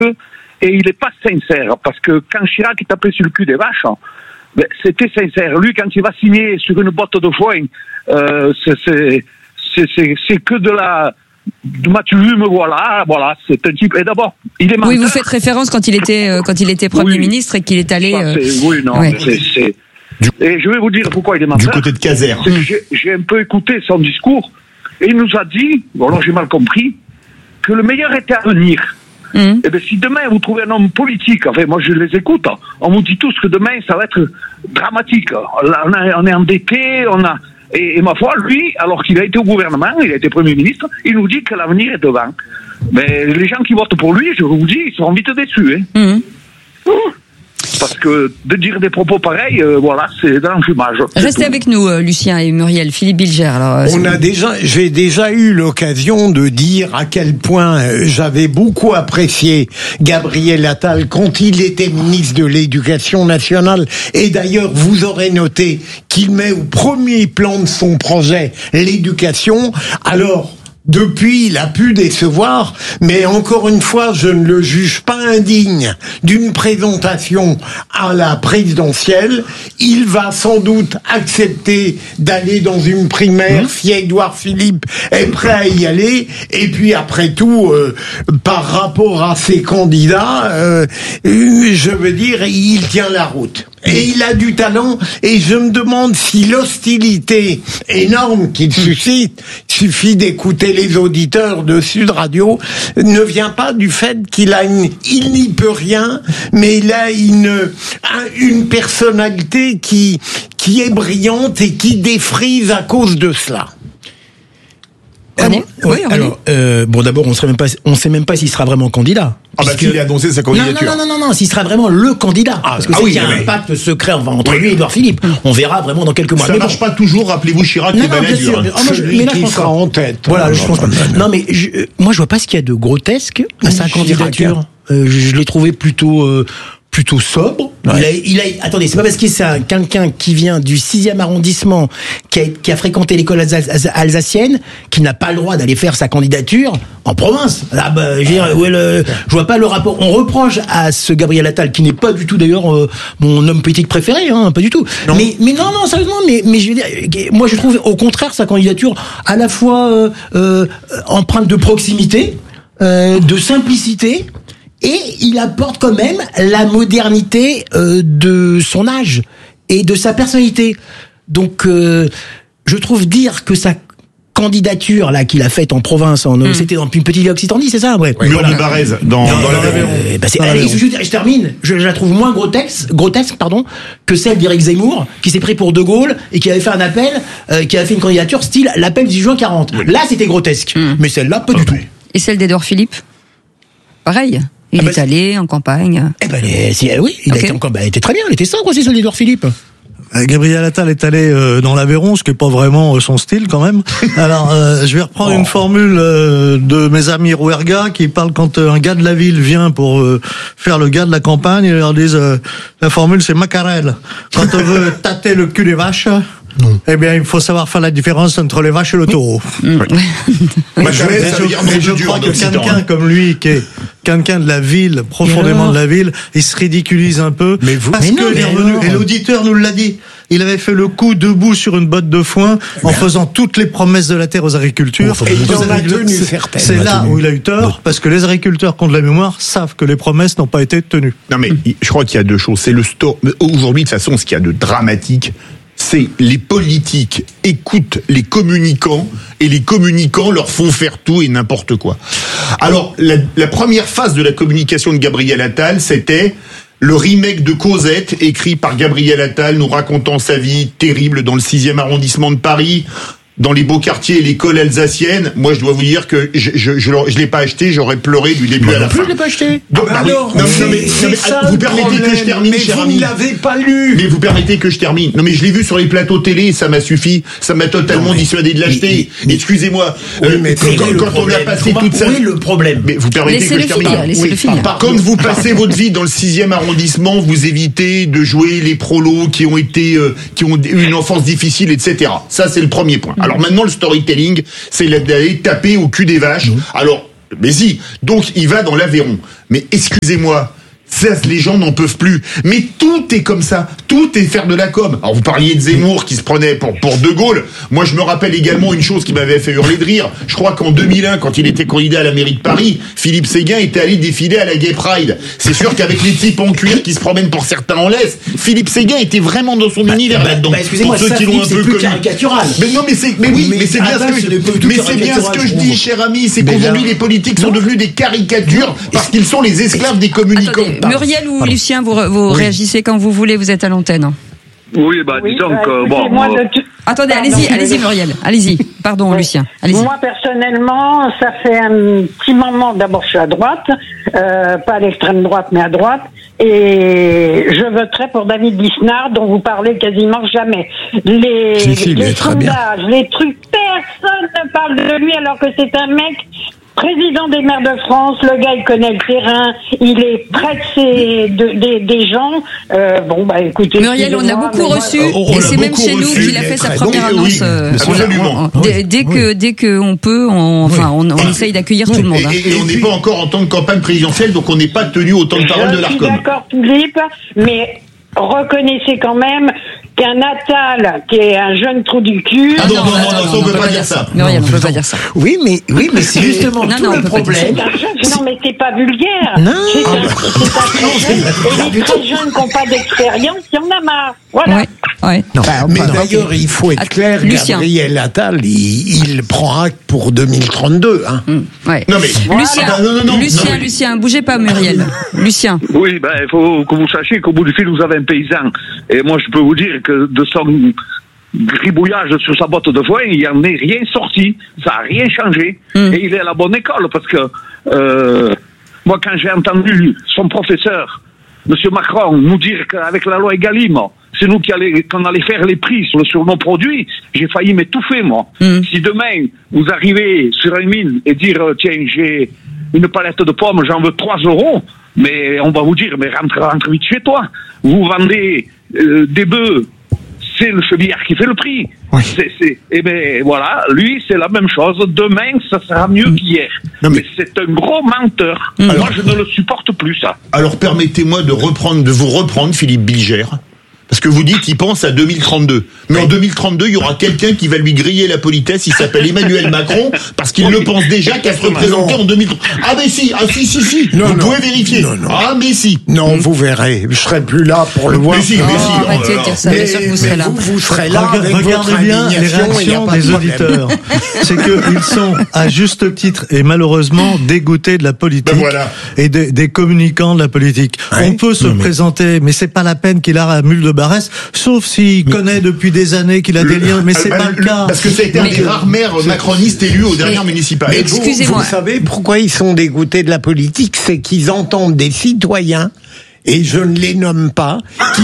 et il n'est pas sincère, parce que quand Chirac est tapé sur le cul des vaches, ben, c'était sincère. Lui, quand il va signer sur une botte de foin, c'est que de Mathieu, me voilà, c'est un type. Et d'abord, il est menteur. Oui, vous faites référence quand il était Premier ministre et qu'il est allé. Oui, non, ouais. Et je vais vous dire pourquoi il est menteur. Du côté de Caser. C'est que j'ai un peu écouté son discours, et il nous a dit, bon alors j'ai mal compris, que le meilleur était à venir. Et bien si demain vous trouvez un homme politique, enfin moi je les écoute, on vous dit tous que demain ça va être dramatique. On est endetté, et ma foi, lui, alors qu'il a été au gouvernement, il a été Premier ministre, il nous dit que l'avenir est devant. Mais les gens qui votent pour lui, je vous dis, ils seront vite déçus. Parce que de dire des propos pareils, c'est de l'enfumage. Restez avec nous, Lucien et Muriel. Philippe Bilger. Alors, j'ai déjà eu l'occasion de dire à quel point j'avais beaucoup apprécié Gabriel Attal quand il était ministre de l'Éducation nationale. Et d'ailleurs, vous aurez noté qu'il met au premier plan de son projet l'éducation. Alors, depuis, il a pu décevoir, mais encore une fois, je ne le juge pas indigne d'une présentation à la présidentielle. Il va sans doute accepter d'aller dans une primaire si Édouard Philippe est prêt à y aller. Et puis après tout, par rapport à ses candidats, je veux dire, il tient la route. Et il a du talent, et je me demande si l'hostilité énorme qu'il suscite, suffit d'écouter les auditeurs de Sud Radio, ne vient pas du fait il n'y peut rien, mais il a une personnalité qui est brillante et qui défrise à cause de cela. D'abord, on sait même pas s'il sera vraiment candidat. S'il a annoncé sa candidature. Non, s'il sera vraiment le candidat. Parce que il y a un pacte secret entre lui et Édouard Philippe. On verra vraiment dans quelques mois. Ça marche pas toujours, rappelez-vous Chirac et Balladur. Celui qui sera en tête. Voilà, je pense pas. Non, mais moi je vois pas ce qu'il y a de grotesque à sa candidature. Je l'ai trouvé plutôt sobre. Ouais. Attendez, c'est pas parce que c'est quelqu'un qui vient du 6e arrondissement, qui a fréquenté l'école alsacienne, qui n'a pas le droit d'aller faire sa candidature en province. Je vois pas le rapport. On reproche à ce Gabriel Attal, qui n'est pas du tout d'ailleurs mon homme politique préféré, pas du tout. Non. Mais non, sérieusement, mais je veux dire, moi je trouve au contraire sa candidature à la fois empreinte de proximité, de simplicité. Et il apporte quand même la modernité de son âge et de sa personnalité. Donc, je trouve dire que sa candidature là qu'il a faite en province, c'était dans une petite ville Occitanie, c'est ça, ouais. Mur de Barrez, dans l'Aveyron. Je termine. Je la trouve moins grotesque, que celle d'Éric Zemmour, qui s'est pris pour De Gaulle et qui avait fait un appel, qui avait fait une candidature style l'appel du juin 40. Oui. Là, c'était grotesque, mais celle-là, pas du tout. Et celle d'Édouard Philippe, pareil. Il est allé en campagne. Il a été en campagne. Elle était très bien. Elle était sobre aussi, celle d'Édouard Philippe. Gabriel Attal est allé dans l'Aveyron, ce qui est pas vraiment son style quand même. Alors, je vais reprendre une formule de mes amis Rouerga qui parlent quand un gars de la ville vient pour faire le gars de la campagne, ils leur disent la formule c'est Macarel. Quand on veut tâter le cul des vaches, eh bien, il faut savoir faire la différence entre les vaches et le taureau. Je crois que quelqu'un comme lui, qui est quelqu'un de la ville, profondément de la ville, il se ridiculise un peu. Et l'auditeur nous l'a dit. Il avait fait le coup debout sur une botte de foin en faisant toutes les promesses de la terre aux agriculteurs. C'est là où il a eu tort, parce que les agriculteurs qui ont de la mémoire savent que les promesses n'ont pas été tenues. Non mais je crois qu'il y a deux choses. C'est le aujourd'hui, de toute façon, ce qu'il y a de dramatique, c'est les politiques écoutent les communicants et les communicants leur font faire tout et n'importe quoi. Alors, la première phase de la communication de Gabriel Attal, c'était le remake de Cosette, écrit par Gabriel Attal, nous racontant sa vie terrible dans le 6e arrondissement de Paris, dans les beaux quartiers et l'école alsacienne. Moi, je dois vous dire que je l'ai pas acheté, j'aurais pleuré du début à la fin. Je l'ai pas acheté. Vous permettez que je termine, cher ami. Mais vous ne l'avez pas lu. Mais vous permettez que je termine. Non, mais je l'ai vu sur les plateaux télé et ça m'a suffi. Ça m'a totalement dissuadé de l'acheter. Excusez-moi. Quand on a passé toute ça. Oui, le problème. Mais vous permettez que je termine. Quand vous passez votre vie dans le 6e arrondissement, vous évitez de jouer les prolos qui ont eu une enfance difficile, etc. Ça, c'est le premier point. Alors maintenant, le storytelling, c'est d'aller taper au cul des vaches. Alors, Mais si. Donc, il va dans l'Aveyron. Mais excusez-moi. Ça, les gens n'en peuvent plus. Mais tout est comme ça. Tout est faire de la com. Alors, vous parliez de Zemmour qui se prenait pour De Gaulle. Moi, je me rappelle également une chose qui m'avait fait hurler de rire. Je crois qu'en 2001, quand il était candidat à la mairie de Paris, Philippe Séguin était allé défiler à la Gay Pride. C'est sûr qu'avec les types en cuir qui se promènent pour certains en laisse, Philippe Séguin était vraiment dans son univers là-dedans. Excusez-moi, pour ceux qui l'ont un peu connu. Caricatural. Mais non, mais c'est bien ce que je dis, cher ami, c'est qu'aujourd'hui les politiques sont devenus des caricatures parce qu'ils sont les esclaves des communicants. Attendez, Muriel ou Lucien, vous réagissez quand vous voulez, vous êtes à l'antenne. Oui, disons que bon. Attendez, allez-y Muriel, allez-y. Pardon, Lucien, allez-y. Moi, personnellement, ça fait un petit moment, d'abord je suis à droite, pas à l'extrême droite, mais à droite, et je voterai pour David Lisnard, dont vous parlez quasiment jamais. Les sondages, les trucs, personne ne parle de lui alors que c'est un mec président des maires de France, le gars il connaît le terrain, il est près des gens. Écoutez. Muriel, on a beaucoup reçu, et c'est même chez nous qu'il a fait sa première annonce. Dès que on peut, on essaye d'accueillir tout le monde. Et on n'est pas encore en temps de campagne présidentielle, donc on n'est pas tenu au temps de parole de l'Arcom. Je suis d'accord, Philippe, mais reconnaissez quand même qu'un Attal, qui est un jeune trou du cul... non, on ne peut pas dire ça. Muriel, on ne peut pas dire ça. Oui, mais c'est justement tout le problème. Non, mais c'est pas vulgaire. Non. C'est pas et les très jeunes qui n'ont pas d'expérience, il y en a marre. Voilà. Ouais. Non, mais d'ailleurs, il faut être clair, Lucien. Gabriel Attal, il prend acte pour 2032. Hein. Ouais. Non, mais... Lucien, bougez pas, Muriel. Lucien. Oui, il faut que vous sachiez qu'au bout du fil, vous avez un paysan. Et moi, je peux vous dire que de son gribouillage sur sa botte de foin, il n'y en est rien sorti. Ça n'a rien changé. Et il est à la bonne école, parce que moi, quand j'ai entendu son professeur, M. Macron, nous dire qu'avec la loi Egalim, c'est nous qu'on allait faire les prix sur nos produits, j'ai failli m'étouffer, moi. Si demain, vous arrivez sur une mine et dire, tiens, j'ai une palette de pommes, j'en veux 3 €, mais on va vous dire, mais rentre vite chez toi. Vous vendez des bœufs, c'est le chevillard qui fait le prix. Oui. Et ben voilà, lui c'est la même chose. Demain ça sera mieux qu'hier. Mais c'est un gros menteur. Moi je ne le supporte plus ça. Alors permettez-moi de vous reprendre Philippe Bilger. Parce que vous dites qu'il pense à 2032. Mais en 2032, il y aura quelqu'un qui va lui griller la politesse, il s'appelle Emmanuel Macron, parce qu'il ne pense déjà qu'à se représenter en 2030. Ah mais si, vous pouvez vérifier. Ah mais si. Non, vous verrez, je serai plus là pour le voir. Mais si. Arrêtez de dire ça, bien sûr que vous serez là. Vous serez là. Regardez bien les réactions des auditeurs. C'est qu'ils sont, à juste titre, et malheureusement, dégoûtés de la politique. Et des communicants de la politique. Ouais. On peut se présenter, mais c'est pas la peine qu'il a à mule de Barès, sauf s'il connaît depuis des années qu'il a des liens, mais c'est pas le cas. Parce que ça a été un des rares maires macronistes élus aux dernières municipales. Mais vous savez pourquoi ils sont dégoûtés de la politique? C'est qu'ils entendent des citoyens, et je ne les nomme pas, qui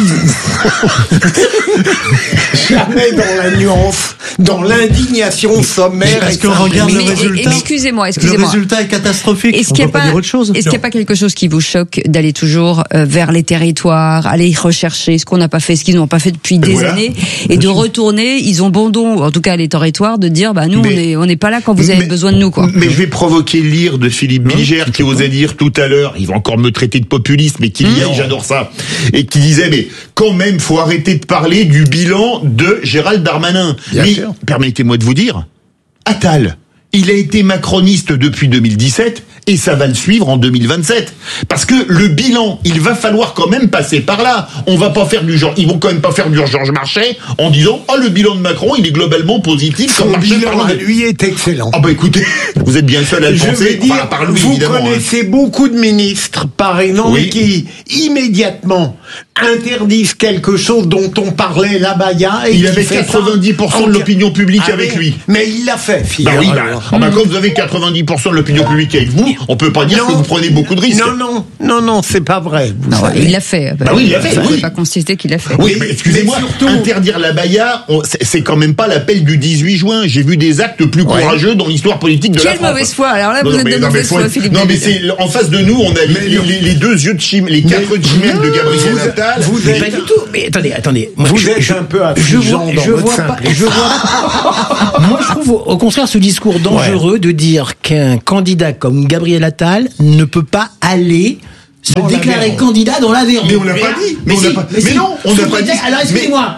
jamais dans la nuance, dans l'indignation sommaire. Est-ce qu'on regarde le résultat? Excusez-moi. Le résultat est catastrophique. Est-ce qu'il n'y a pas quelque chose qui vous choque d'aller toujours vers les territoires, aller rechercher ce qu'on n'a pas fait, ce qu'ils n'ont pas fait depuis des années, et de retourner? Ils ont bon don, en tout cas les territoires, de dire nous on n'est pas là quand vous avez besoin de nous, quoi. Mais je vais provoquer l'ire de Philippe Bilger qui osait dire tout à l'heure, il va encore me traiter de populiste, mais qu'il y a, j'adore ça, et qui disait mais quand même faut arrêter de parler du bilan de Gérald Darmanin. Mais permettez-moi de vous dire, Attal, il a été macroniste depuis 2017 et ça va le suivre en 2027. Parce que le bilan, il va falloir quand même passer par là. On va pas faire du genre, ils vont quand même pas faire du Georges Marchais en disant le bilan de Macron, il est globalement positif. Son bilan à lui est excellent. Ah écoutez, vous êtes bien seul à le penser. Par lui, vous évidemment, connaissez beaucoup de ministres, par exemple, qui immédiatement interdisent quelque chose dont on parlait là-bas. Il avait 90% de l'opinion publique avec lui. Mais il l'a fait, quand vous avez 90% de l'opinion publique avec vous, on peut pas dire que vous prenez beaucoup de risques. Non, c'est pas vrai. Il l'a fait. Il l'a fait. Vous ne pouvez pas constater qu'il l'a fait. Oui, mais excusez-moi, interdire la baya, c'est quand même pas l'appel du 18 juin. J'ai vu des actes plus courageux dans l'histoire politique de la France. Quelle mauvaise foi. Alors là, vous êtes de mauvaise foi, Philippe. Non, mais c'est en face de nous, on a les 2 yeux de chimère, les 4 yeux de chimère de Gabriel Attal. nationale. Mais pas du tout. Mais attendez. Moi, vous êtes un peu affligeant dans votre simplicité. Moi, je trouve au contraire ce discours dangereux de dire qu'un candidat comme Gabriel Attal ne peut pas aller se déclarer candidat dans l'Aveyron. Mais on l'a pas dit. Mais non, on n'a pas dit. Alors excusez-moi,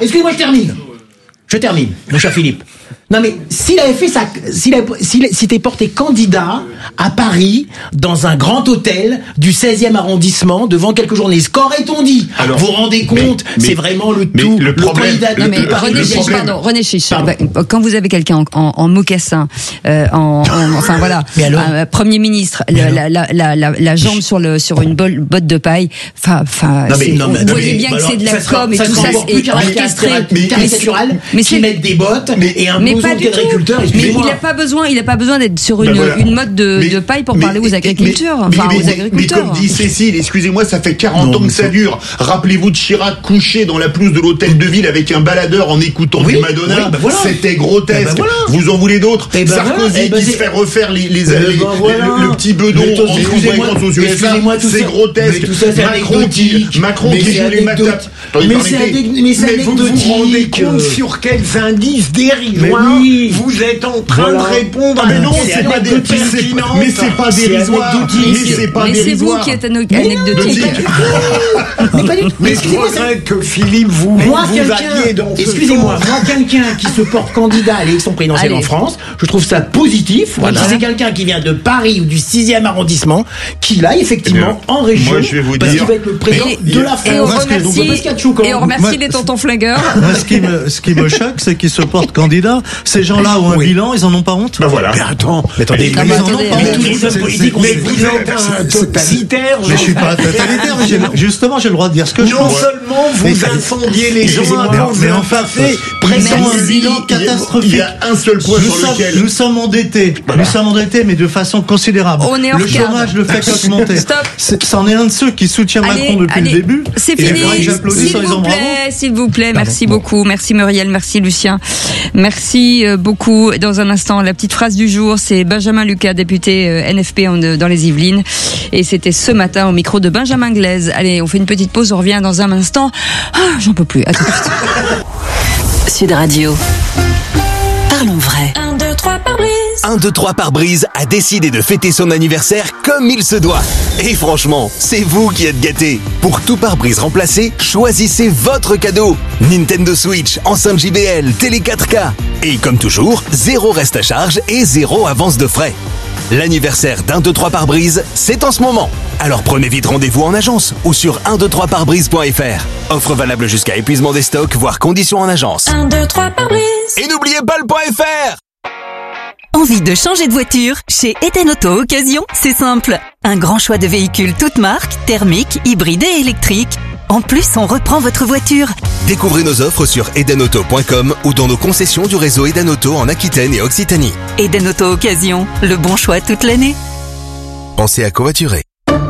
je termine, mon cher Philippe. Non mais s'il avait fait ça, s'il s'était porté candidat à Paris dans un grand hôtel du 16e arrondissement devant quelques journalistes, qu'aurait-on dit? Alors, vous vous rendez compte, c'est vraiment le tout. Le candidat. René Chiche, quand vous avez quelqu'un en mocassin, enfin voilà, un Premier ministre, la jambe sur une botte de paille, vous voyez bien que c'est de la com et tout ça, c'est orchestré, caricatural, qui mettent des bottes et un blouson d'agriculteur. Mais il a pas besoin d'être sur une mode de paille pour parler aux agriculteurs. Mais comme dit Cécile, excusez-moi, ça fait 40 ans que ça dure. Rappelez-vous de Chirac couché dans la pelouse de l'hôtel de ville avec un baladeur en écoutant du Madonna. C'était grotesque. Vous en voulez d'autres? Sarkozy qui se fait refaire le petit bedon en fréquence aux USA, c'est grotesque. Macron qui joue les matates. Mais vous vous rendez compte sur quels indices dérisoires vous êtes en train de répondre? Mais non, c'est pas dérisoire. Mais c'est pas dérisoire. Mais c'est vous qui êtes anecdotique. Mais c'est vrai que Philippe, vous alliez dans ce excusez-moi, moi, quelqu'un qui se porte candidat à l'élection présidentielle en France, je trouve ça positif. Voilà. Si c'est quelqu'un qui vient de Paris ou du 6e arrondissement, qui là, effectivement, en région, moi, je vais vous parce dire, qu'il va être le président de la France. Et on remercie les tontons flingueurs. Ce qui me choque, c'est qu'ils se portent candidats. Ces gens-là ont un bilan, ils en ont pas honte. Ben voilà. Mais attends, attendez, ils en ont pas honte. tous les hommes politiques ont vous êtes un totalitaire. Mais je suis pas totalitaire, mais justement, j'ai le droit de dire ce que je pense. Non seulement vous incendiez les gens, mais en fait, présent un bilan catastrophique. Il y a un seul point sur lequel nous sommes endettés. Nous sommes endettés, mais de façon considérable. On est le chômage ne fait qu'augmenter. C'en est un de ceux qui soutient Macron depuis le début. C'est fini. S'il vous plaît. Merci beaucoup. Merci Muriel. Merci Lucien. Merci beaucoup. Dans un instant, la petite phrase du jour, c'est Benjamin Lucas, député NFP dans les Yvelines. Et c'était ce matin au micro de Benjamin Glaise. Allez, on fait une petite pause, on revient dans un instant. J'en peux plus. À tout de suite. Sud Radio. Parlons vrai. 1, 2, 3 pare-brise. 1, 2, 3 pare-brise a décidé de fêter son anniversaire comme il se doit. Et franchement, c'est vous qui êtes gâtés. Pour tout pare-brise remplacé, choisissez votre cadeau. Nintendo Switch, enceinte JBL, télé 4K. Et comme toujours, 0 reste à charge et 0 avance de frais. L'anniversaire d'1, 2, 3 pare-brise, c'est en ce moment. Alors prenez vite rendez-vous en agence ou sur 123parbrise.fr. Offre valable jusqu'à épuisement des stocks, voire conditions en agence. 1, 2, 3 pare-brise. Et n'oubliez pas le .fr. Envie de changer de voiture? Chez Eden Auto Occasion, c'est simple. Un grand choix de véhicules toutes marques, thermiques, hybrides et électriques. En plus, on reprend votre voiture. Découvrez nos offres sur edenauto.com ou dans nos concessions du réseau Eden Auto en Aquitaine et Occitanie. Eden Auto Occasion, le bon choix toute l'année. Pensez à covoiturer.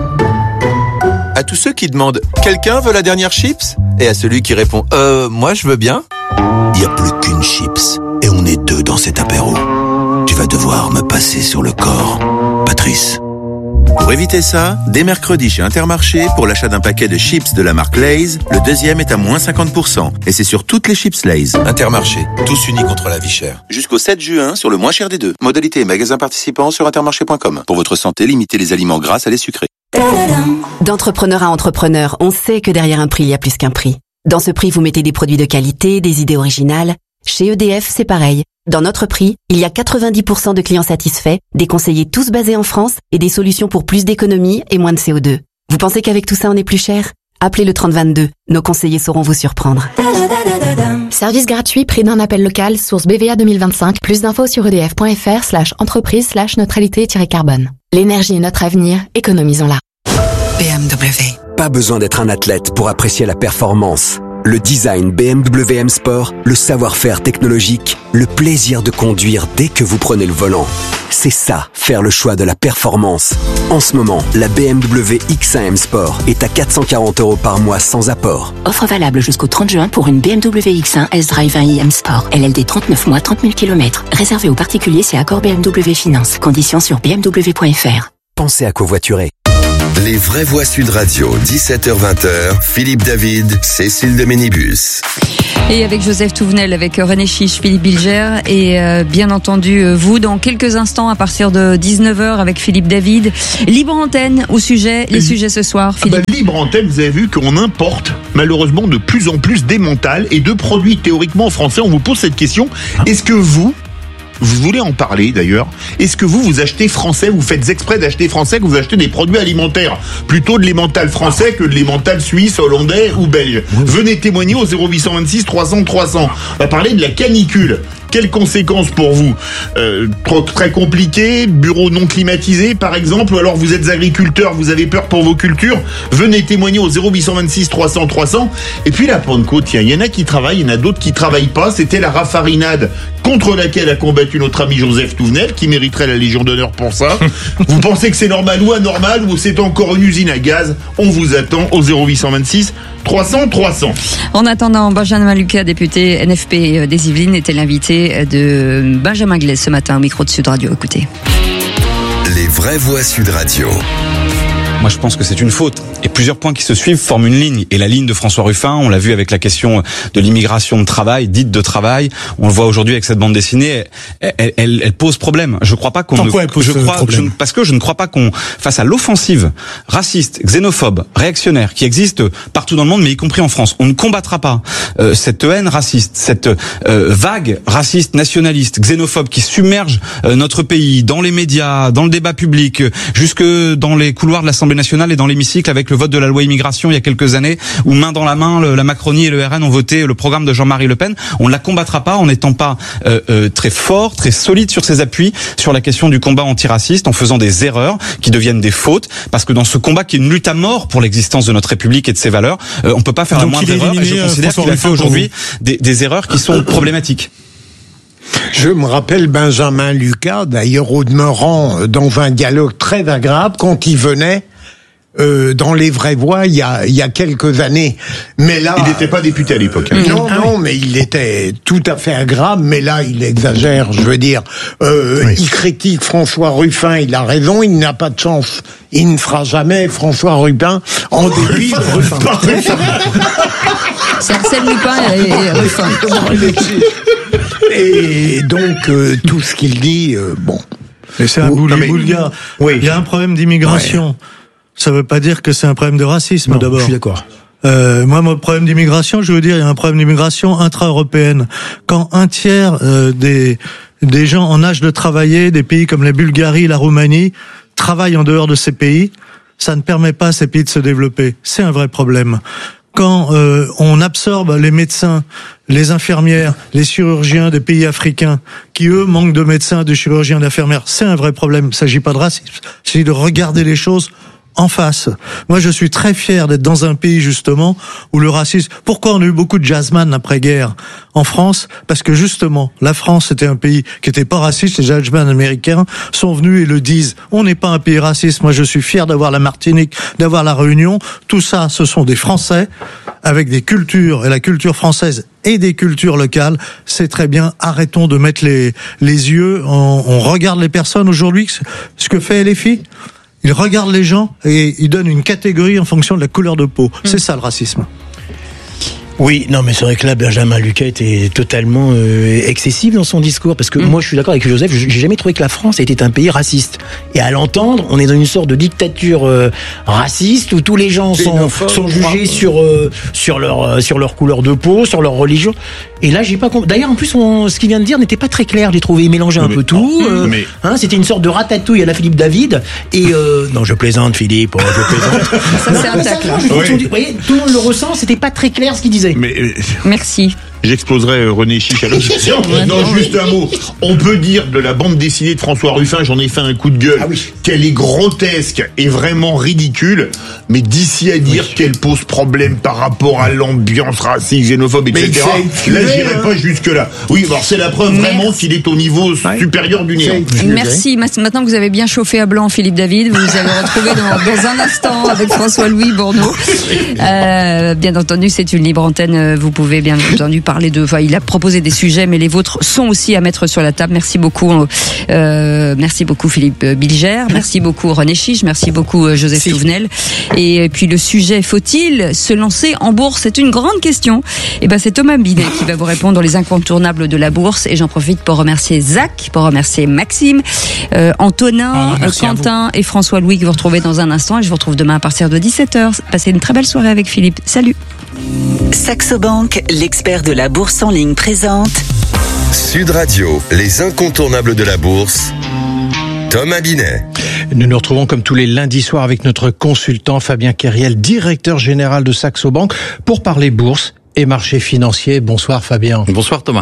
À tous ceux qui demandent « Quelqu'un veut la dernière chips ?» et à celui qui répond « Moi je veux bien », il n'y a plus qu'une chips et on est 2 dans cet apéro. Tu vas devoir me passer sur le corps, Patrice. Pour éviter ça, dès mercredi chez Intermarché, pour l'achat d'un paquet de chips de la marque Lay's, le deuxième est à moins 50%. Et c'est sur toutes les chips Lay's. Intermarché, tous unis contre la vie chère. Jusqu'au 7 juin, sur le moins cher des deux. Modalité et magasins participants sur intermarché.com. Pour votre santé, limitez les aliments gras à les sucrés. D'entrepreneur à entrepreneur, on sait que derrière un prix, il y a plus qu'un prix. Dans ce prix, vous mettez des produits de qualité, des idées originales. Chez EDF, c'est pareil. Dans notre prix, il y a 90% de clients satisfaits, des conseillers tous basés en France et des solutions pour plus d'économie et moins de CO2. Vous pensez qu'avec tout ça, on est plus cher? Appelez le 3022. Nos conseillers sauront vous surprendre. Service gratuit, prix d'un appel local, source BVA 2025. Plus d'infos sur edf.fr/entreprise/neutralité-carbone. L'énergie est notre avenir, économisons-la. BMW. Pas besoin d'être un athlète pour apprécier la performance. Le design BMW M Sport, le savoir-faire technologique, le plaisir de conduire dès que vous prenez le volant. C'est ça, faire le choix de la performance. En ce moment, la BMW X1 M Sport est à 440 € par mois sans apport. Offre valable jusqu'au 30 juin pour une BMW X1 S-Drive 1i M Sport. LLD 39 mois, 30 000 km. Réservé aux particuliers, c'est accord BMW Finance. Conditions sur bmw.fr. Pensez à covoiturer. Les vraies voix Sud Radio, 17h-20h, Philippe David, Cécile de Ménibus. Et avec Joseph Touvenel, avec René Chiche, Philippe Bilger et bien entendu vous dans quelques instants à partir de 19h avec Philippe David. Libre antenne au sujet, les sujets ce soir. Philippe. Libre antenne, vous avez vu qu'on importe malheureusement de plus en plus des mentales et de produits théoriquement français. On vous pose cette question. Est-ce que vous voulez en parler d'ailleurs? Est-ce que vous achetez français, vous faites exprès d'acheter français, que vous achetez des produits alimentaires plutôt de l'emmental français que de l'emmental suisse, hollandais ou belge? Venez témoigner au 0826 300 300. On va parler de la canicule. Quelles conséquences pour vous? Très compliqué, bureau non climatisé par exemple, ou alors vous êtes agriculteur, vous avez peur pour vos cultures, venez témoigner au 0826 300 300. Et puis la Pentecôte, tiens, il y en a qui travaillent, il y en a d'autres qui travaillent pas. C'était la raffarinade contre laquelle a combattu notre ami Joseph Touvenel, qui mériterait la Légion d'honneur pour ça. Vous pensez que c'est normal ou anormal, ou c'est encore une usine à gaz? On vous attend au 0826 300 300. En attendant, Benjamin Lucas, député NFP des Yvelines, était l'invité de Benjamin Glaise ce matin au micro de Sud Radio. Écoutez. Les vraies voix Sud Radio. Moi, je pense que c'est une faute. Et plusieurs points qui se suivent forment une ligne. Et la ligne de François Ruffin, on l'a vu avec la question de l'immigration de travail, dite de travail. On le voit aujourd'hui avec cette bande dessinée. Elle pose problème. Je crois pas qu'on parce que je ne crois pas qu'on, face à l'offensive raciste, xénophobe, réactionnaire qui existe partout dans le monde, mais y compris en France, on ne combattra pas cette haine raciste, cette vague raciste, nationaliste, xénophobe qui submerge notre pays dans les médias, dans le débat public, jusque dans les couloirs de l'Assemblée nationale et dans l'hémicycle avec le vote de la loi immigration il y a quelques années où main dans la main la Macronie et le RN ont voté le programme de Jean-Marie Le Pen. On ne la combattra pas en n'étant pas très fort, très solide sur ses appuis sur la question du combat antiraciste, en faisant des erreurs qui deviennent des fautes, parce que dans ce combat qui est une lutte à mort pour l'existence de notre République et de ses valeurs, on peut pas faire la moindre erreur, et je considère qu'il a fait aujourd'hui des erreurs qui sont problématiques. Je me rappelle Benjamin Lucas, d'ailleurs au demeurant dans un dialogue très agréable quand il venait dans les vraies voix il y a quelques années. Mais là, il n'était pas député à l'époque. Hein. Non, mais il était tout à fait agréable. Mais là, il exagère. Je veux dire, il critique François Ruffin. Il a raison. Il n'a pas de chance. Il ne fera jamais François Ruffin en dépit de Ruffin. C'est Arsène Lupin et Ruffin. Et donc tout ce qu'il dit, bon. Et c'est un boulga. Oui. Il y a un problème d'immigration. Ouais. Ça veut pas dire que c'est un problème de racisme, d'abord. Je suis d'accord. Moi, mon problème d'immigration, je veux dire, il y a un problème d'immigration intra-européenne. Quand un tiers des gens en âge de travailler, des pays comme la Bulgarie, la Roumanie, travaillent en dehors de ces pays, ça ne permet pas à ces pays de se développer. C'est un vrai problème. Quand on absorbe les médecins, les infirmières, les chirurgiens des pays africains, qui eux manquent de médecins, de chirurgiens, d'infirmières, c'est un vrai problème. Il ne s'agit pas de racisme, il s'agit de regarder les choses en face. Moi, je suis très fier d'être dans un pays, justement, où le racisme... Pourquoi on a eu beaucoup de jazzman après-guerre en France? Parce que, justement, la France était un pays qui était pas raciste. Les jazzman américains sont venus et le disent. On n'est pas un pays raciste. Moi, je suis fier d'avoir la Martinique, d'avoir la Réunion. Tout ça, ce sont des Français avec des cultures, et la culture française et des cultures locales. C'est très bien. Arrêtons de mettre les yeux. On regarde les personnes aujourd'hui. Ce que fait LFI, il regarde les gens et il donne une catégorie en fonction de la couleur de peau. C'est ça le racisme. Oui, non, mais c'est vrai que là, Benjamin Lucas était totalement excessif dans son discours, parce que moi, je suis d'accord avec Joseph, j'ai jamais trouvé que la France était un pays raciste. Et à l'entendre, on est dans une sorte de dictature raciste où tous les gens sont jugés sur leur couleur de peau, sur leur religion. Et là, j'ai pas compris. D'ailleurs, en plus, ce qu'il vient de dire n'était pas très clair. J'ai trouvé, il mélangeait un peu tout. C'était une sorte de ratatouille à la Philippe David. Et non, je plaisante, Philippe. Je plaisante. Ça, c'est un tacle. Vous voyez, tout le monde le ressent. C'était pas très clair ce qu'il disait. Merci. J'exploserai René Chiche à l'occasion. Non, juste un mot. On peut dire de la bande dessinée de François Ruffin, j'en ai fait un coup de gueule, qu'elle est grotesque et vraiment ridicule, mais d'ici à dire qu'elle pose problème par rapport à l'ambiance raciste, xénophobe, etc. Là, j'irai pas jusque-là. Oui, alors c'est la preuve vraiment qu'il est au niveau supérieur du néant. Merci. Maintenant que vous avez bien chauffé à blanc, Philippe David, vous allez retrouver dans un instant avec François-Louis Bourneau. Bien entendu, c'est une libre antenne. Vous pouvez bien entendu parler il a proposé des sujets, mais les vôtres sont aussi à mettre sur la table. Merci beaucoup Philippe Bilger, merci beaucoup René Chiche, merci beaucoup Joseph Touvenel. Et puis le sujet, faut-il se lancer en bourse? C'est une grande question. Et c'est Thomas Binet qui va vous répondre dans les incontournables de la bourse. Et j'en profite pour remercier Zach, pour remercier Maxime, Antonin, Quentin et François-Louis que vous retrouvez dans un instant. Et je vous retrouve demain à partir de 17h. Passez une très belle soirée avec Philippe. Salut. Saxo Bank, l'expert de la bourse en ligne, présente Sud Radio, les incontournables de la bourse. Thomas Binet. Nous nous retrouvons comme tous les lundis soirs avec notre consultant Fabien Kériel, directeur général de Saxo Bank, pour parler bourse et marché financier. Bonsoir Fabien. Bonsoir Thomas.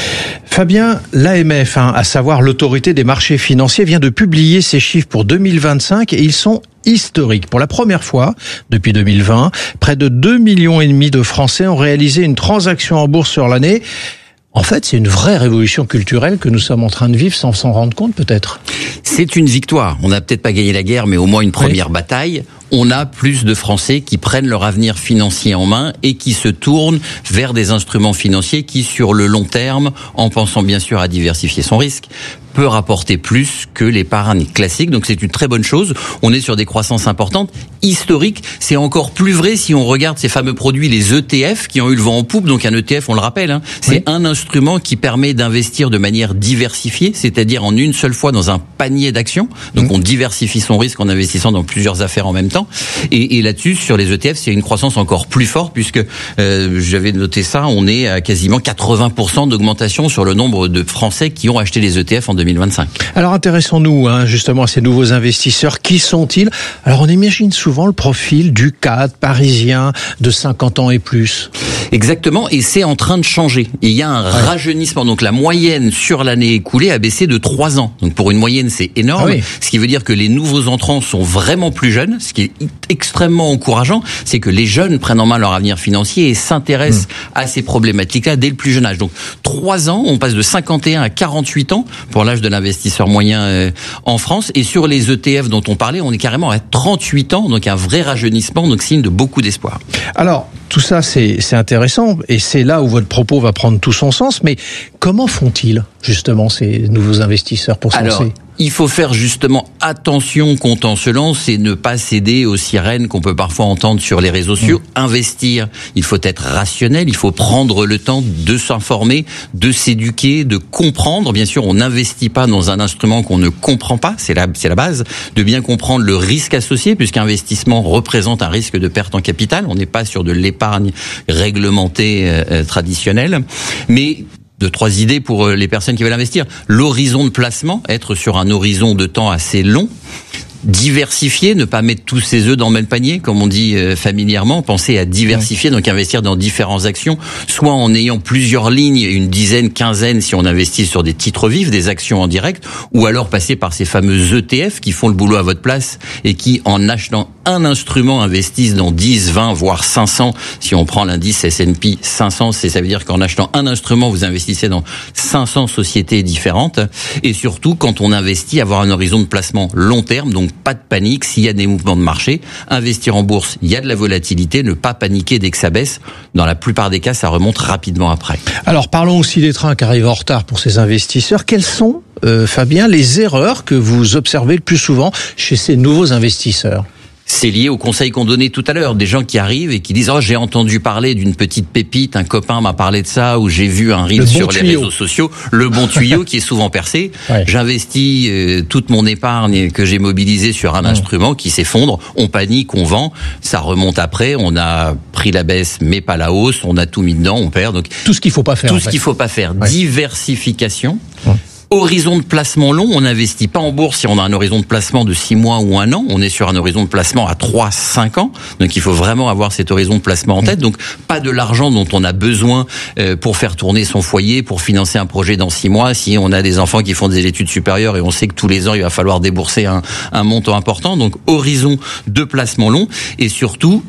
Fabien, l'AMF, à savoir l'autorité des marchés financiers, vient de publier ses chiffres pour 2025 et ils sont historiques. Pour la première fois depuis 2020, près de 2,5 millions de Français ont réalisé une transaction en bourse sur l'année. En fait, c'est une vraie révolution culturelle que nous sommes en train de vivre sans s'en rendre compte, peut-être. C'est une victoire. On n'a peut-être pas gagné la guerre, mais au moins une première bataille. On a plus de Français qui prennent leur avenir financier en main et qui se tournent vers des instruments financiers qui, sur le long terme, en pensant bien sûr à diversifier son risque, peut rapporter plus que l'épargne classique. Donc c'est une très bonne chose. On est sur des croissances importantes. Historiques, c'est encore plus vrai si on regarde ces fameux produits, les ETF, qui ont eu le vent en poupe. Donc un ETF, on le rappelle, c'est un instrument qui permet d'investir de manière diversifiée, c'est-à-dire en une seule fois dans un panier d'actions. Donc on diversifie son risque en investissant dans plusieurs affaires en même temps. Et là-dessus, sur les ETF, c'est une croissance encore plus forte puisque j'avais noté ça, on est à quasiment 80% d'augmentation sur le nombre de Français qui ont acheté les ETF en 2025. Alors intéressons-nous justement à ces nouveaux investisseurs. Qui sont-ils? Alors on imagine souvent le profil du cadre parisien de 50 ans et plus. Exactement, et c'est en train de changer. Il y a un rajeunissement. Donc la moyenne sur l'année écoulée a baissé de 3 ans. Donc pour une moyenne, c'est énorme. Ce qui veut dire que les nouveaux entrants sont vraiment plus jeunes. Ce qui est extrêmement encourageant, c'est que les jeunes prennent en main leur avenir financier et s'intéressent à ces problématiques-là dès le plus jeune âge. Donc 3 ans, on passe de 51 à 48 ans pour l'âge de l'investisseur moyen en France. Et sur les ETF dont on parlait, on est carrément à 38 ans, donc un vrai rajeunissement, donc signe de beaucoup d'espoir. Alors, tout ça, c'est intéressant, et c'est là où votre propos va prendre tout son sens, mais comment font-ils, justement, ces nouveaux investisseurs pour se lancer ? Il faut faire justement attention quand on se lance et ne pas céder aux sirènes qu'on peut parfois entendre sur les réseaux sociaux. Investir, il faut être rationnel, il faut prendre le temps de s'informer, de s'éduquer, de comprendre. Bien sûr, on n'investit pas dans un instrument qu'on ne comprend pas, c'est la base, de bien comprendre le risque associé, puisqu'investissement représente un risque de perte en capital. On n'est pas sur de l'épargne réglementée traditionnelle, mais 2-3 idées pour les personnes qui veulent investir. L'horizon de placement, être sur un horizon de temps assez long. Diversifier, ne pas mettre tous ses œufs dans le même panier, comme on dit familièrement. Penser à diversifier, donc investir dans différentes actions, soit en ayant plusieurs lignes, une dizaine, quinzaine, si on investit sur des titres vifs, des actions en direct, ou alors passer par ces fameux ETF qui font le boulot à votre place et qui, en achetant un instrument, investissent dans 10, 20, voire 500. Si on prend l'indice S&P 500, ça veut dire qu'en achetant un instrument, vous investissez dans 500 sociétés différentes. Et surtout, quand on investit, avoir un horizon de placement long terme, donc pas de panique s'il y a des mouvements de marché. Investir en bourse, il y a de la volatilité, ne pas paniquer dès que ça baisse. Dans la plupart des cas, ça remonte rapidement après. Alors parlons aussi des trains qui arrivent en retard pour ces investisseurs. Quelles sont, Fabien, les erreurs que vous observez le plus souvent chez ces nouveaux investisseurs ? C'est lié au conseil qu'on donnait tout à l'heure. Des gens qui arrivent et qui disent « Oh, j'ai entendu parler d'une petite pépite, un copain m'a parlé de ça, ou j'ai vu un reel sur les réseaux sociaux. » Le bon tuyau qui est souvent percé. J'investis toute mon épargne que j'ai mobilisée sur un instrument qui s'effondre. On panique, on vend. Ça remonte après. On a pris la baisse, mais pas la hausse. On a tout mis dedans, on perd. Donc tout ce qu'il faut pas faire. Tout ce qu'il faut pas faire. Diversification. Horizon de placement long, on n'investit pas en bourse si on a un horizon de placement de 6 mois ou 1 an. On est sur un horizon de placement à 3-5 ans. Donc il faut vraiment avoir cet horizon de placement en tête. Donc pas de l'argent dont on a besoin pour faire tourner son foyer, pour financer un projet dans 6 mois. Si on a des enfants qui font des études supérieures et on sait que tous les ans il va falloir débourser un montant important. Donc horizon de placement long et surtout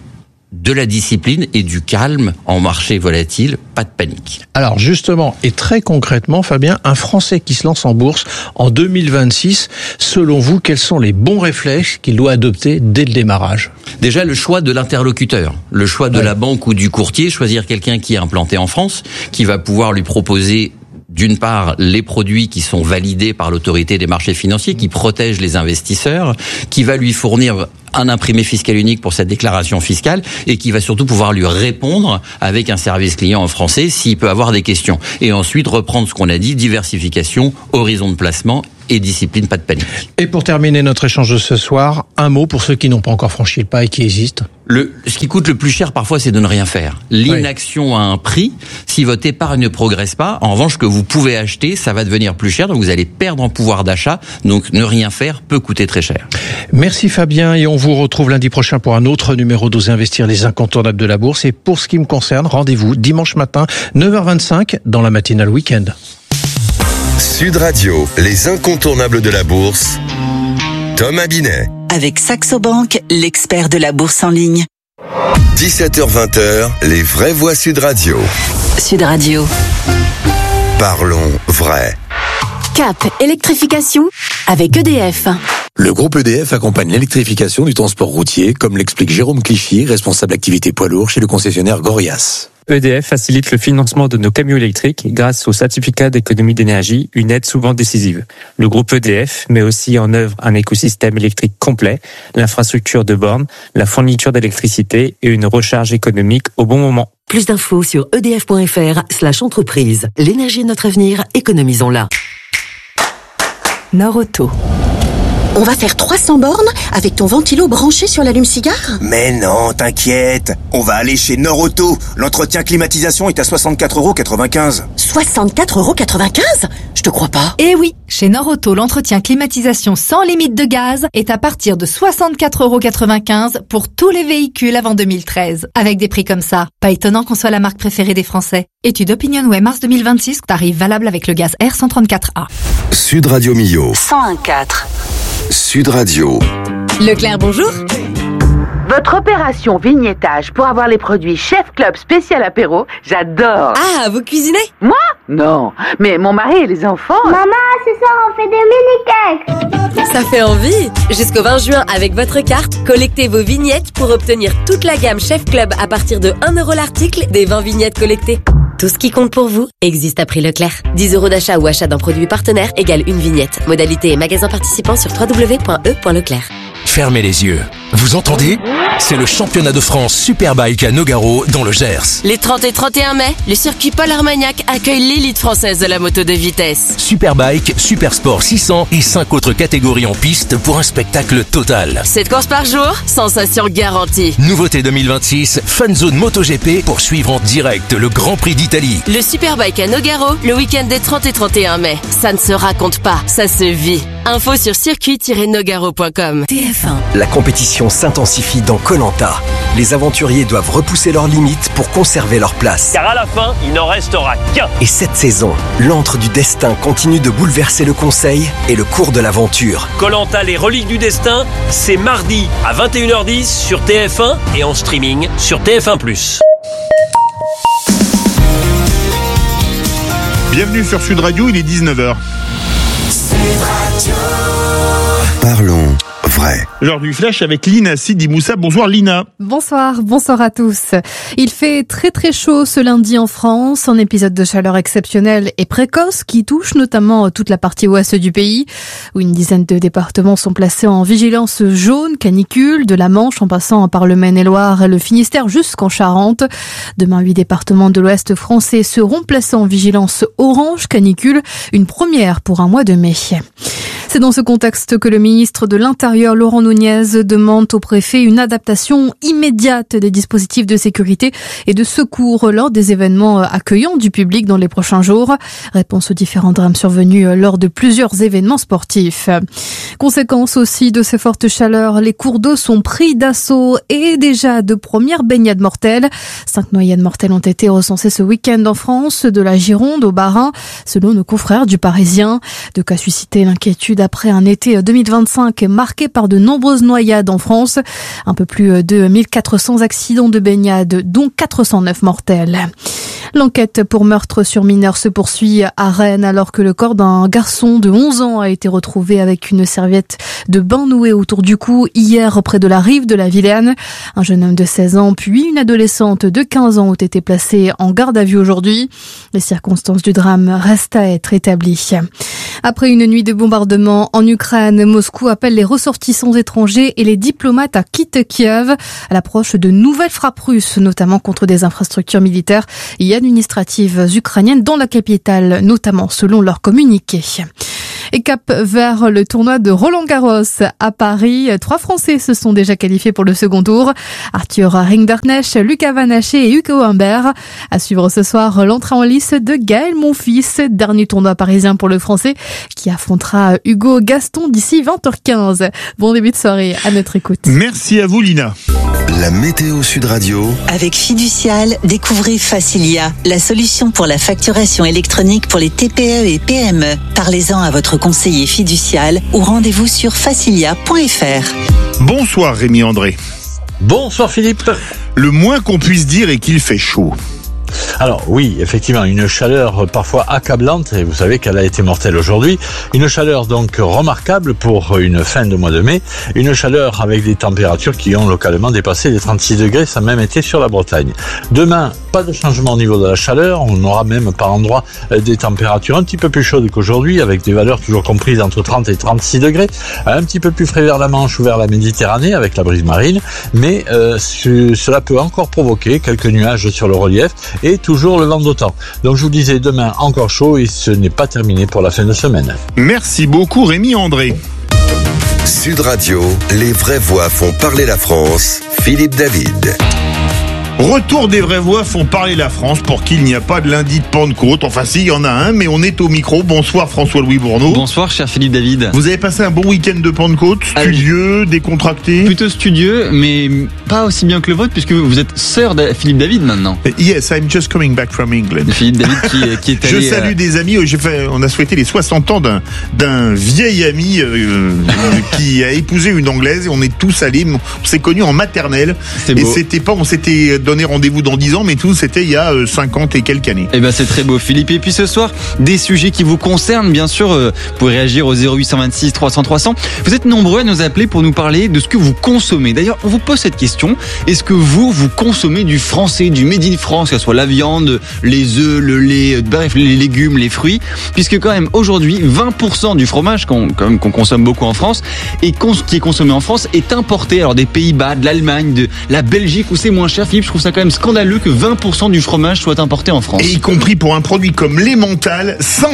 de la discipline et du calme en marché volatile, pas de panique. Alors justement, et très concrètement, Fabien, un Français qui se lance en bourse en 2026, selon vous, quels sont les bons réflexes qu'il doit adopter dès le démarrage ? Déjà, le choix de l'interlocuteur, le choix de la banque ou du courtier, choisir quelqu'un qui est implanté en France, qui va pouvoir lui proposer d'une part, les produits qui sont validés par l'autorité des marchés financiers, qui protègent les investisseurs, qui va lui fournir un imprimé fiscal unique pour cette déclaration fiscale et qui va surtout pouvoir lui répondre avec un service client en français s'il peut avoir des questions. Et ensuite, reprendre ce qu'on a dit, diversification, horizon de placement et discipline, pas de panique. Et pour terminer notre échange de ce soir, un mot pour ceux qui n'ont pas encore franchi le pas et qui hésitent. Ce qui coûte le plus cher parfois, c'est de ne rien faire. L'inaction a un prix. Si votre épargne ne progresse pas, en revanche, ce que vous pouvez acheter, ça va devenir plus cher. Donc vous allez perdre en pouvoir d'achat. Donc ne rien faire peut coûter très cher. Merci Fabien, et on vous retrouve lundi prochain pour un autre numéro d'Osez Investir, les incontournables de la bourse. Et pour ce qui me concerne, rendez-vous dimanche matin, 9h25, dans la matinale week-end. Sud Radio, les incontournables de la bourse. Thomas Binet. Avec Saxo Bank, l'expert de la bourse en ligne. 17h-20h, les vraies voix Sud Radio. Sud Radio. Parlons vrai. Cap électrification avec EDF. Le groupe EDF accompagne l'électrification du transport routier, comme l'explique Jérôme Clichy, responsable activité poids lourd chez le concessionnaire Gorias. EDF facilite le financement de nos camions électriques grâce au certificat d'économie d'énergie, une aide souvent décisive. Le groupe EDF met aussi en œuvre un écosystème électrique complet, l'infrastructure de bornes, la fourniture d'électricité et une recharge économique au bon moment. Plus d'infos sur edf.fr/entreprise. L'énergie est notre avenir, économisons-la. Nord-Auto. On va faire 300 bornes avec ton ventilo branché sur l'allume-cigare ? Mais non, t'inquiète. On va aller chez Nord-Auto. L'entretien climatisation est à 64,95 €. 64,95 €? Je te crois pas. Eh oui, chez Nord-Auto, l'entretien climatisation sans limite de gaz est à partir de 64,95 € pour tous les véhicules avant 2013. Avec des prix comme ça, pas étonnant qu'on soit la marque préférée des Français. Étude OpinionWay mars 2026, tarif valable avec le gaz R134A. Sud Radio Millau. 101.4. Sud Radio. Leclerc, bonjour. Votre opération vignettage pour avoir les produits Chef Club spécial apéro, j'adore. Ah, vous cuisinez? Moi? Non, mais mon mari et les enfants... Maman, ce soir on fait des mini-cakes. Ça fait envie. Jusqu'au 20 juin, avec votre carte, collectez vos vignettes pour obtenir toute la gamme Chef Club à partir de 1 € l'article des 20 vignettes collectées. Tout ce qui compte pour vous existe à prix Leclerc. 10 € d'achat ou achat d'un produit partenaire égale une vignette. Modalité et magasin participant sur www.e.leclerc. Fermez les yeux. Vous entendez ? C'est le championnat de France Superbike à Nogaro dans le Gers. Les 30 et 31 mai, le circuit Paul Armagnac accueille l'élite française de la moto de vitesse. Superbike, Supersport 600 et 5 autres catégories en piste pour un spectacle total. 7 courses par jour, sensation garantie. Nouveauté 2026, Fun Zone MotoGP pour suivre en direct le Grand Prix d'Italie. Le Superbike à Nogaro, le week-end des 30 et 31 mai. Ça ne se raconte pas, ça se vit. Info sur circuit-nogaro.com. TF1. La compétition s'intensifie dans Koh-Lanta. Les aventuriers doivent repousser leurs limites pour conserver leur place. Car à la fin, il n'en restera qu'un. Et cette saison, l'antre du destin continue de bouleverser le conseil et le cours de l'aventure. Koh-Lanta, les reliques du destin, c'est mardi à 21h10 sur TF1 et en streaming sur TF1+. Bienvenue sur Sud Radio, il est 19h. Parlons vrai. L'heure du flash avec Lina Sidi Moussa. Bonsoir Lina. Bonsoir à tous. Il fait très très chaud ce lundi en France, un épisode de chaleur exceptionnel et précoce qui touche notamment toute la partie ouest du pays, où une dizaine de départements sont placés en vigilance jaune canicule, de la Manche en passant par le Maine-et-Loire et le Finistère jusqu'en Charente. Demain, 8 départements de l'ouest français seront placés en vigilance orange canicule, une première pour un mois de mai. C'est dans ce contexte que le ministre de l'Intérieur, Laurent Nunez, demande au préfet une adaptation immédiate des dispositifs de sécurité et de secours lors des événements accueillants du public dans les prochains jours. Réponse aux différents drames survenus lors de plusieurs événements sportifs. Conséquence aussi de ces fortes chaleurs, les cours d'eau sont pris d'assaut et déjà de premières baignades mortelles. 5 noyades mortelles ont été recensées ce week-end en France, de la Gironde au Bas-Rhin, selon nos confrères du Parisien. De cas susciter l'inquiétude à après un été 2025 marqué par de nombreuses noyades en France. Un peu plus de 1400 accidents de baignade, dont 409 mortels. L'enquête pour meurtre sur mineur se poursuit à Rennes alors que le corps d'un garçon de 11 ans a été retrouvé avec une serviette de bain nouée autour du cou hier près de la rive de la Vilaine. Un jeune homme de 16 ans puis une adolescente de 15 ans ont été placés en garde à vue aujourd'hui. Les circonstances du drame restent à être établies. Après une nuit de bombardement en Ukraine, Moscou appelle les ressortissants étrangers et les diplomates à quitter Kiev à l'approche de nouvelles frappes russes, notamment contre des infrastructures militaires et administratives ukrainiennes dans la capitale, notamment selon leur communiqué. Et cap vers le tournoi de Roland-Garros à Paris. 3 Français se sont déjà qualifiés pour le second tour. Arthur Rinderknecht, Lucas Van Haché et Hugo Humbert. À suivre ce soir, l'entrée en lice de Gaël Monfils, dernier tournoi parisien pour le Français, qui affrontera Hugo Gaston d'ici 20h15. Bon début de soirée, à notre écoute. Merci à vous, Lina. La météo Sud Radio. Avec Fiducial, découvrez Facilia, la solution pour la facturation électronique pour les TPE et PME. Parlez-en à votre conseiller fiducial ou rendez-vous sur facilia.fr. Bonsoir Rémi André. Bonsoir Philippe. Le moins qu'on puisse dire est qu'il fait chaud. Alors oui, effectivement, une chaleur parfois accablante, et vous savez qu'elle a été mortelle aujourd'hui. Une chaleur donc remarquable pour une fin de mois de mai. Une chaleur avec des températures qui ont localement dépassé les 36 degrés, ça a même été sur la Bretagne. Demain, pas de changement au niveau de la chaleur, on aura même par endroits des températures un petit peu plus chaudes qu'aujourd'hui, avec des valeurs toujours comprises entre 30 et 36 degrés. Un petit peu plus frais vers la Manche ou vers la Méditerranée avec la brise marine, mais cela peut encore provoquer quelques nuages sur le relief et toujours le vent d'automne. Donc je vous disais, demain encore chaud et ce n'est pas terminé pour la fin de semaine. Merci beaucoup Rémi André. Sud Radio, les vraies voix font parler la France. Philippe David. Retour des vraies voix font parler la France pour qu'il n'y a pas de lundi de Pentecôte. Enfin si, il y en a un, mais on est au micro. Bonsoir François-Louis Bourneau. Bonsoir cher Philippe David. Vous avez passé un bon week-end de Pentecôte, studieux, décontracté? Plutôt studieux, mais pas aussi bien que le vôtre, puisque vous êtes sœur de Philippe David maintenant. Yes, I'm just coming back from England. Philippe David qui est allé... Je salue des amis, on a souhaité les 60 ans d'un vieil ami qui a épousé une Anglaise, et on est tous allés, on s'est connus en maternelle. Et c'était pas, on s'était donné rendez-vous dans 10 ans, mais tout c'était il y a 50 et quelques années. Eh ben c'est très beau Philippe. Et puis ce soir, des sujets qui vous concernent, bien sûr, vous pouvez réagir au 0826 300 300. Vous êtes nombreux à nous appeler pour nous parler de ce que vous consommez. D'ailleurs, on vous pose cette question. Est-ce que vous consommez du français, du made in France, que ce soit la viande, les œufs, le lait, bref, les légumes, les fruits, puisque quand même aujourd'hui, 20% du fromage qu'on consomme beaucoup en France et qui est consommé en France est importé. Alors des Pays-Bas, de l'Allemagne, de la Belgique où c'est moins cher. Philippe, je trouve ça quand même scandaleux que 20% du fromage soit importé en France. Et y compris pour un produit comme l'emmental,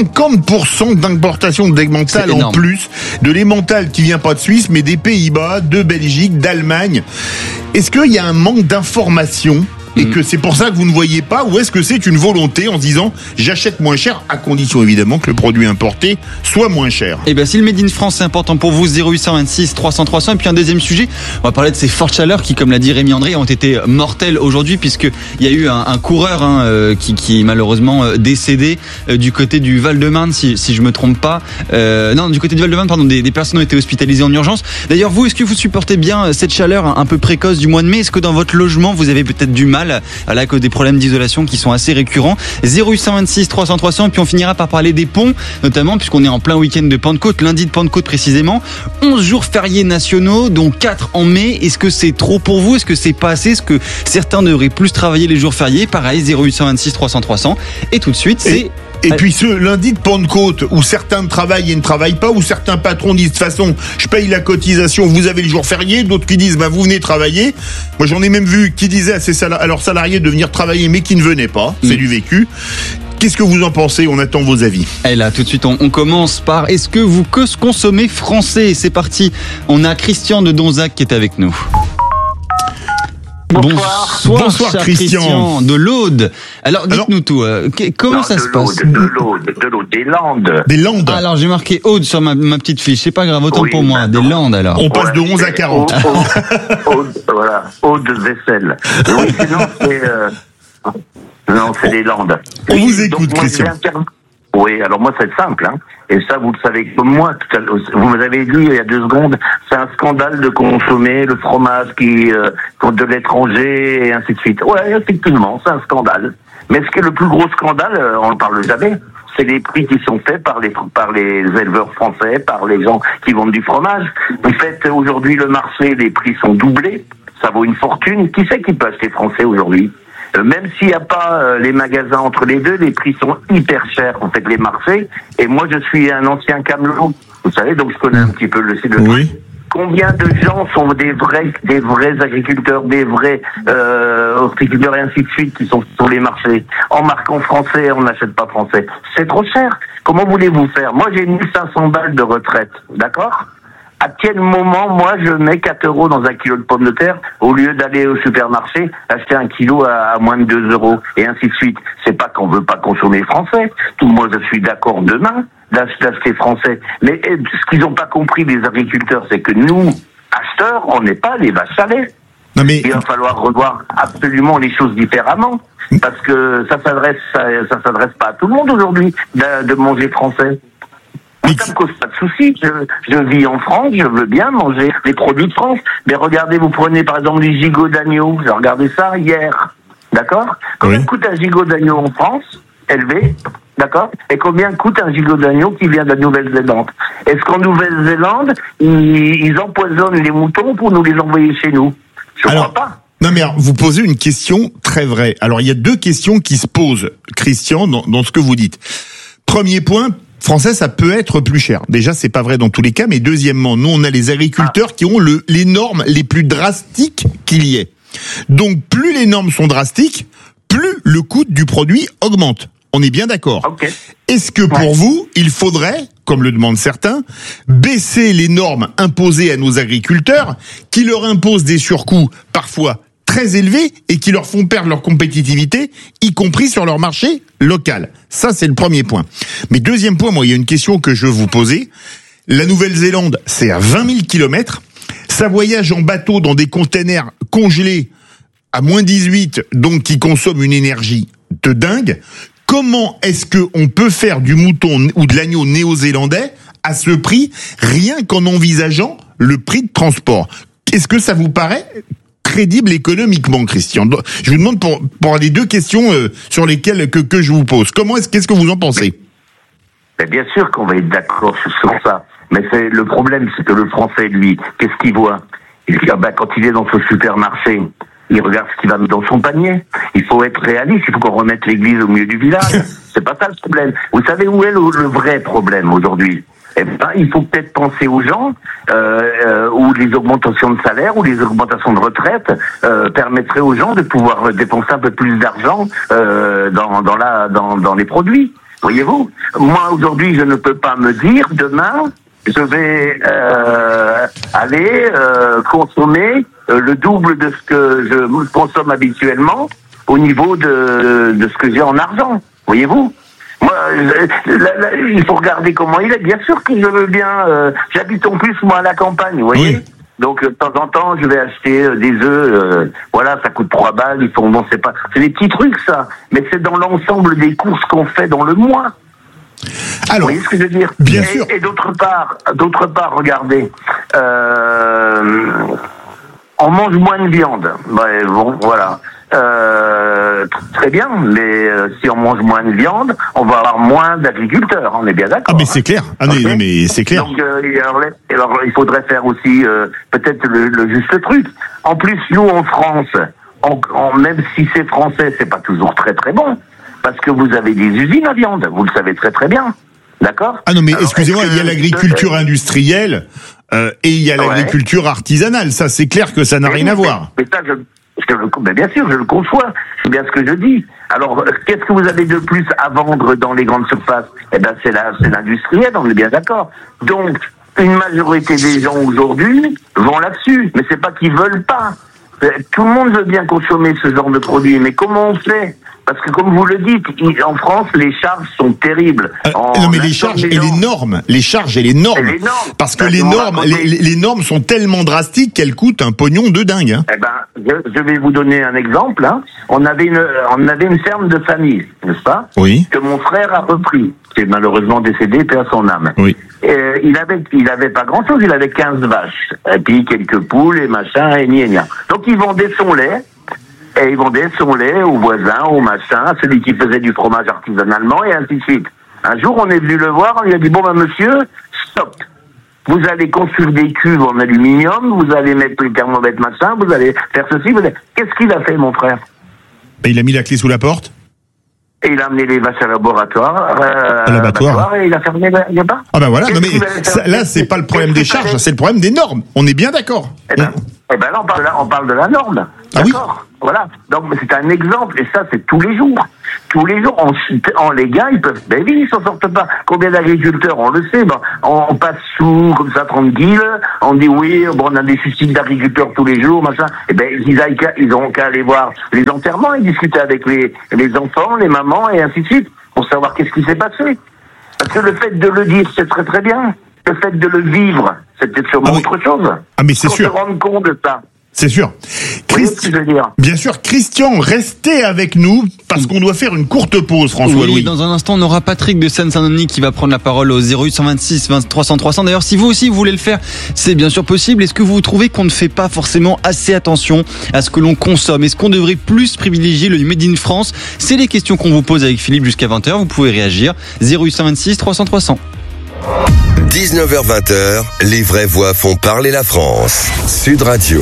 50% d'importation d'emmental en plus, de l'emmental qui vient pas de Suisse mais des Pays-Bas, de Belgique, d'Allemagne. Est-ce qu'il y a un manque d'information et que c'est pour ça que vous ne voyez pas, ou est-ce que c'est une volonté en se disant j'achète moins cher, à condition évidemment que le produit importé soit moins cher? Eh bien si le Made in France est important pour vous, 0826 300 300. Et puis un deuxième sujet, on va parler de ces fortes chaleurs qui, comme l'a dit Rémi André, ont été mortelles aujourd'hui, puisqu'il y a eu un coureur qui est malheureusement décédé du côté du Val-de-Marne, si je me trompe pas. Non, du côté du Val-de-Marne, pardon, des personnes ont été hospitalisées en urgence. D'ailleurs, vous, est-ce que vous supportez bien cette chaleur un peu précoce du mois de mai? Est-ce que dans votre logement, vous avez peut-être du mal à cause des problèmes d'isolation qui sont assez récurrents? 0826 300 300. Et puis on finira par parler des ponts, notamment puisqu'on est en plein week-end de Pentecôte, lundi de Pentecôte précisément. 11 jours fériés nationaux, dont 4 en mai. Est-ce que c'est trop pour vous? Est-ce que c'est pas assez? Est-ce que certains devraient plus travailler les jours fériés? Pareil, 0826 300 300. Et tout de suite, c'est... Et puis ce lundi de Pentecôte où certains travaillent et ne travaillent pas, où certains patrons disent de toute façon je paye la cotisation, vous avez le jour férié, d'autres qui disent vous venez travailler. Moi j'en ai même vu qui disaient à leurs salariés de venir travailler mais qui ne venaient pas, c'est du vécu. Qu'est-ce que vous en pensez? On attend vos avis. Et là, tout de suite, on commence par est-ce que vous consommez français? C'est parti, on a Christian de Donzac qui est avec nous. Bonsoir Christian de l'Aude. Alors dites-nous tout. Comment ça se passe? De l'Aude, des Landes. Des Landes. Alors j'ai marqué Aude sur ma petite fiche. C'est pas grave, autant pour moi. Des Landes alors. On passe de 11 à 40. Voilà, Aude vaisselle. Oui, sinon c'est. Non, c'est des Landes. On vous écoute, Christian. Oui, alors moi c'est simple, hein. Et ça vous le savez comme moi. Vous m'avez dit il y a 2 secondes, c'est un scandale de consommer le fromage qui de l'étranger et ainsi de suite. Ouais, effectivement, c'est un scandale. Mais ce qui est le plus gros scandale, on ne parle jamais, c'est les prix qui sont faits par les éleveurs français, par les gens qui vendent du fromage. Vous faites aujourd'hui le marché, les prix sont doublés, ça vaut une fortune. Qui c'est qui peut acheter français aujourd'hui ? Même s'il n'y a pas les magasins entre les deux, les prix sont hyper chers, en fait, les marchés. Et moi, je suis un ancien camelot, vous savez, donc je connais un petit peu le site de Oui. Combien de gens sont des vrais agriculteurs, des vrais horticulteurs et ainsi de suite qui sont sur les marchés. En marquant français, on n'achète pas français. C'est trop cher. Comment voulez-vous faire ? Moi, j'ai 1500 balles de retraite, d'accord ? À quel moment, moi, je mets 4 euros dans un kilo de pommes de terre au lieu d'aller au supermarché acheter un kilo à moins de 2 euros et ainsi de suite. C'est pas qu'on veut pas consommer français. Moi, je suis d'accord demain d'acheter français. Mais ce qu'ils n'ont pas compris, les agriculteurs, c'est que nous, acheteurs, on n'est pas les vaches à lait. Non mais... Il va falloir revoir absolument les choses différemment. Parce que ça s'adresse pas à tout le monde aujourd'hui de manger français. Ça me cause pas de soucis. Je vis en France, je veux bien manger les produits de France. Mais regardez, vous prenez par exemple les gigots d'agneau. J'ai regardé ça hier. D'accord ? Combien coûte un gigot d'agneau en France ? Élevé. D'accord ? Et combien coûte un gigot d'agneau qui vient de la Nouvelle-Zélande ? Est-ce qu'en Nouvelle-Zélande, ils empoisonnent les moutons pour nous les envoyer chez nous ? Je crois pas. Non mais alors, vous posez une question très vraie. Alors il y a 2 questions qui se posent, Christian, dans ce que vous dites. Premier point, français, ça peut être plus cher. Déjà, c'est pas vrai dans tous les cas, mais deuxièmement, nous, on a les agriculteurs qui ont les normes les plus drastiques qu'il y ait. Donc, plus les normes sont drastiques, plus le coût du produit augmente. On est bien d'accord. Okay. Est-ce que pour vous, il faudrait, comme le demandent certains, baisser les normes imposées à nos agriculteurs, qui leur imposent des surcoûts parfois très élevés et qui leur font perdre leur compétitivité, y compris sur leur marché local. Ça, c'est le premier point. Mais deuxième point, moi, il y a une question que je veux vous poser. La Nouvelle-Zélande, c'est à 20 000 kilomètres. Ça voyage en bateau dans des containers congelés à moins 18, donc qui consomment une énergie de dingue. Comment est-ce qu'on peut faire du mouton ou de l'agneau néo-zélandais à ce prix, rien qu'en envisageant le prix de transport ? Est-ce que ça vous paraît crédible économiquement, Christian? Je vous demande pour les 2 questions sur lesquelles que je vous pose. Qu'est-ce que vous en pensez? Mais bien sûr qu'on va être d'accord sur ça. Mais le problème, c'est que le Français, lui, qu'est-ce qu'il voit? Il dit, quand il est dans ce supermarché, il regarde ce qu'il va dans son panier. Il faut être réaliste, il faut qu'on remette l'église au milieu du village. C'est pas ça le problème. Vous savez où est le vrai problème aujourd'hui? Eh ben, il faut peut-être penser aux gens où les augmentations de salaire ou les augmentations de retraite permettraient aux gens de pouvoir dépenser un peu plus d'argent dans les produits. Voyez-vous, moi aujourd'hui, je ne peux pas me dire demain je vais aller consommer le double de ce que je consomme habituellement au niveau de ce que j'ai en argent. Voyez-vous. Moi, il faut regarder comment il est. Bien sûr que je veux bien. J'habite en plus moi à la campagne, vous voyez. Oui. Donc de temps en temps, je vais acheter des œufs. Voilà, ça coûte 3 balles. Ils font bon, c'est des petits trucs ça. Mais c'est dans l'ensemble des courses qu'on fait dans le mois. Alors, vous voyez ce que je veux dire? Bien sûr. Et d'autre part, regardez. On mange moins de viande. Ouais, bon, voilà. Très bien, mais si on mange moins de viande, on va avoir moins d'agriculteurs, on est bien d'accord. Ah mais c'est clair, non, mais c'est clair. Donc alors, il faudrait faire aussi peut-être le juste truc. En plus, nous en France, même si c'est français, c'est pas toujours très très bon, parce que vous avez des usines à viande, vous le savez très très bien, d'accord? Ah non mais excusez-moi, il y a l'agriculture industrielle et il y a l'agriculture artisanale, ça c'est clair que ça n'a rien à voir. Mais ça, mais bien sûr, je le conçois. C'est bien ce que je dis. Alors, qu'est-ce que vous avez de plus à vendre dans les grandes surfaces? Eh ben, c'est l'industriel, on est bien d'accord. Donc, une majorité des gens aujourd'hui vont là-dessus. Mais c'est pas qu'ils veulent pas. Tout le monde veut bien consommer ce genre de produit, mais comment on fait? Parce que comme vous le dites, en France, les charges sont terribles. Non, mais les charges et les normes. Parce que les normes sont tellement drastiques qu'elles coûtent un pognon de dingue. Hein. Eh ben, je vais vous donner un exemple. Hein. On avait une ferme de famille, n'est-ce pas? Oui. Que mon frère a repris. Qui est malheureusement décédé, paix à son âme. Oui. Il avait pas grand chose, il avait 15 vaches. Et puis quelques poules et machin et gna. Donc il vendait son lait. Et ils vendaient son lait aux voisins, aux machins, à celui qui faisait du fromage artisanalement, et ainsi de suite. Un jour, on est venu le voir, on lui a dit, bon, monsieur, stop. Vous allez construire des cuves en aluminium, vous allez mettre les thermomètres machin, vous allez faire ceci, Qu'est-ce qu'il a fait, mon frère? Il a mis la clé sous la porte? Et il a amené les vaches à l'abattoir, et il a fermé il y a pas. Ah ben voilà, non mais là, c'est pas le problème des charges, c'est le problème des normes. On est bien d'accord. Eh ben là, on parle de la norme. D'accord. Oui. Voilà. Donc, c'est un exemple, et ça, c'est tous les jours. Tous les jours, les gars, ils peuvent, ils s'en sortent pas. Combien d'agriculteurs, on le sait, on passe sous, comme ça, tranquille, on dit oui, on a des suicides d'agriculteurs tous les jours, machin. Ils ont qu'à aller voir les enterrements et discuter avec les enfants, les mamans, et ainsi de suite, pour savoir qu'est-ce qui s'est passé. Parce que le fait de le dire, c'est très très bien. Le fait de le vivre, c'est peut-être sûrement autre chose. Ah, mais c'est sûr. On se rend compte de ça. C'est sûr. Bien sûr, Christian, restez avec nous parce qu'on doit faire une courte pause, François-Louis. Oui, dans un instant, on aura Patrick de Seine-Saint-Denis qui va prendre la parole au 0826 20 300 300. D'ailleurs, si vous aussi vous voulez le faire, c'est bien sûr possible. Est-ce que vous trouvez qu'on ne fait pas forcément assez attention à ce que l'on consomme? Est-ce qu'on devrait plus privilégier le Made in France? C'est les questions qu'on vous pose avec Philippe jusqu'à 20h. Vous pouvez réagir. 0826 300 300. 19h-20h, les vraies voix font parler la France. Sud Radio.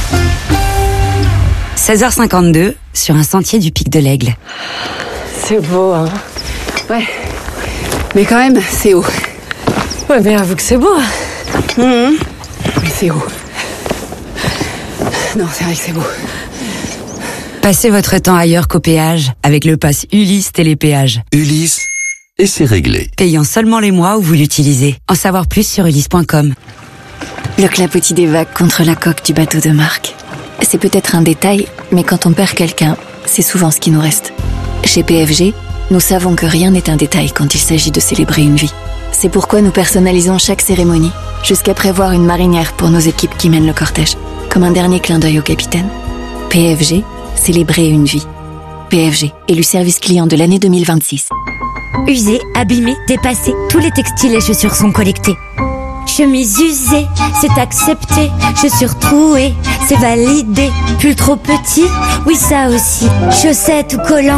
16h52, sur un sentier du Pic de l'Aigle. C'est beau, hein? Ouais. Mais quand même, c'est haut. Ouais, mais avoue que c'est beau. Mais c'est haut. Non, c'est vrai que c'est beau. Passez votre temps ailleurs qu'au péage, avec le pass Ulysse Télépéage. Ulysse, et c'est réglé. Payant seulement les mois où vous l'utilisez. En savoir plus sur ulysse.com. Le clapotis des vagues contre la coque du bateau de Marc. C'est peut-être un détail, mais quand on perd quelqu'un, c'est souvent ce qui nous reste. Chez PFG, nous savons que rien n'est un détail quand il s'agit de célébrer une vie. C'est pourquoi nous personnalisons chaque cérémonie, jusqu'à prévoir une marinière pour nos équipes qui mènent le cortège, comme un dernier clin d'œil au capitaine. PFG, célébrer une vie. PFG, élu service client de l'année 2026. Usés, abîmés, dépassés, tous les textiles et chaussures sont collectés. Chemise usée, c'est accepté. Chaussures trouées, c'est validé. Pull trop petit, oui ça aussi. Chaussettes ou collants.